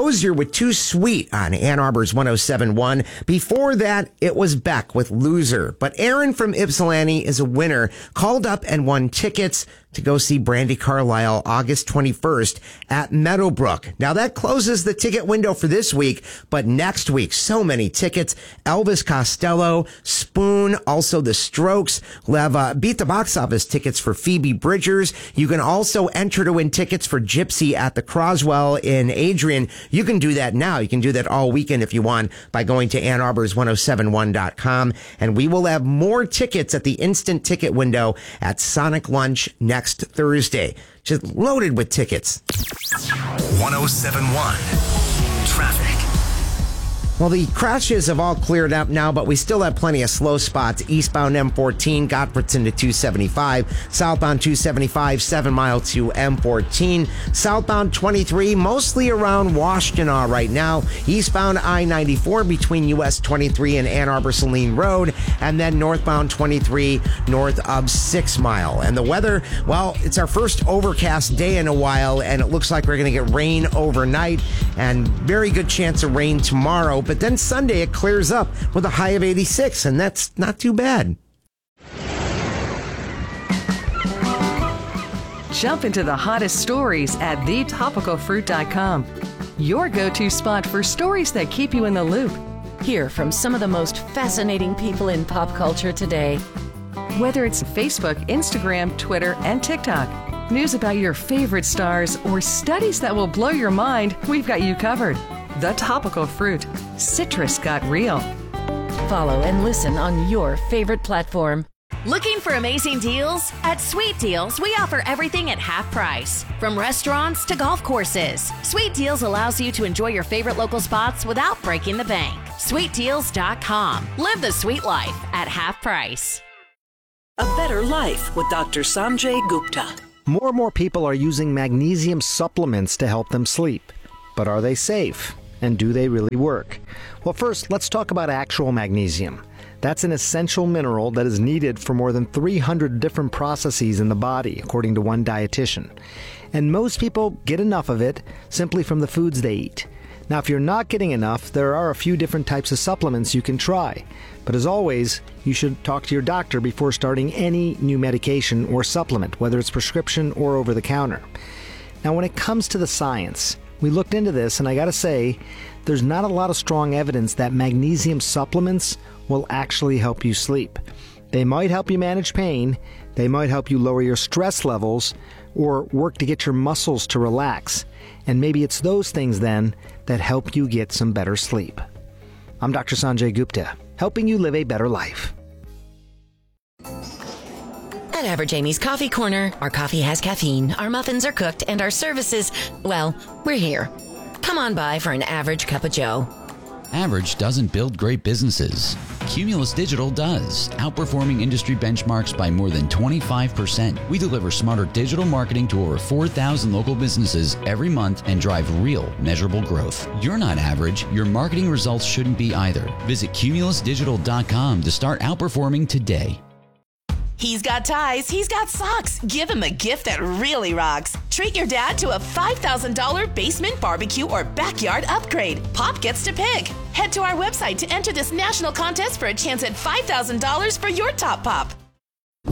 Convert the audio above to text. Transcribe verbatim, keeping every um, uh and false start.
Hosier with Too Sweet on Ann Arbor's one oh seven point one. Before that, it was Beck with Loser. But Aaron from Ypsilanti is a winner, called up and won tickets to go see Brandi Carlile August twenty-first at Meadowbrook. Now that closes the ticket window for this week, but next week, so many tickets. Elvis Costello, Spoon, also The Strokes. We'll have uh, Beat the Box Office tickets for Phoebe Bridgers. You can also enter to win tickets for Gypsy at the Croswell in Adrian. You can do that now. You can do that all weekend if you want by going to Ann Arbor's one oh seven one dot com. And we will have more tickets at the instant ticket window at Sonic Lunch next Thursday. Just loaded with tickets. one oh seven point one Traffic. Well, the crashes have all cleared up now, but we still have plenty of slow spots. Eastbound M fourteen, Gottfriedson to two seventy-five. Southbound two seventy-five, seven mile to M fourteen. Southbound twenty-three, mostly around Washtenaw right now. Eastbound I ninety-four between U S twenty-three and Ann Arbor Saline Road. And then northbound twenty-three north of six mile. And the weather, well, it's our first overcast day in a while, and it looks like we're going to get rain overnight and very good chance of rain tomorrow. But then Sunday it clears up with a high of eighty-six, and that's not too bad. Jump into the hottest stories at the topical fruit dot com. Your go-to spot for stories that keep you in the loop. Hear from some of the most fascinating people in pop culture today. Whether it's Facebook, Instagram, Twitter, and TikTok, news about your favorite stars, or studies that will blow your mind, we've got you covered. The Topical Fruit. Citrus got real. Follow and listen on your favorite platform. Looking for amazing deals? At Sweet Deals, we offer everything at half price. From restaurants to golf courses, Sweet Deals allows you to enjoy your favorite local spots without breaking the bank. sweet deals dot com. Live the sweet life at half price. A better life with Doctor Sanjay Gupta. More and more people are using magnesium supplements to help them sleep. But are they safe? And do they really work? Well, first, let's talk about actual magnesium. That's an essential mineral that is needed for more than three hundred different processes in the body, according to one dietitian. And most people get enough of it simply from the foods they eat. Now, if you're not getting enough, there are a few different types of supplements you can try. But as always, you should talk to your doctor before starting any new medication or supplement, whether it's prescription or over the counter. Now, when it comes to the science, we looked into this, and I gotta say, there's not a lot of strong evidence that magnesium supplements will actually help you sleep. They might help you manage pain, they might help you lower your stress levels, or work to get your muscles to relax. And maybe it's those things then that help you get some better sleep. I'm Doctor Sanjay Gupta, helping you live a better life. At Average Amy's Coffee Corner, our coffee has caffeine, our muffins are cooked, and our services, well, we're here. Come on by for an average cup of joe. Average doesn't build great businesses. Cumulus Digital does, outperforming industry benchmarks by more than twenty-five percent. We deliver smarter digital marketing to over four thousand local businesses every month and drive real, measurable growth. You're not average. Your marketing results shouldn't be either. Visit cumulus digital dot com to start outperforming today. He's got ties, he's got socks. Give him a gift that really rocks. Treat your dad to a five thousand dollars basement barbecue or backyard upgrade. Pop gets to pick. Head to our website to enter this national contest for a chance at five thousand dollars for your top pop.